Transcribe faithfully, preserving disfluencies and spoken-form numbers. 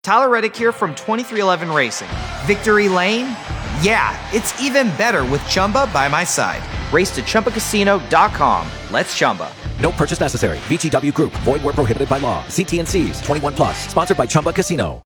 Tyler Reddick here from twenty-three eleven Racing. Victory Lane? Yeah, it's even better with Chumba by my side. Race to Chumba Casino dot com. Let's Chumba. No purchase necessary. V G W Group. Void where prohibited by law. See T and C's. twenty-one plus. Sponsored by Chumba Casino.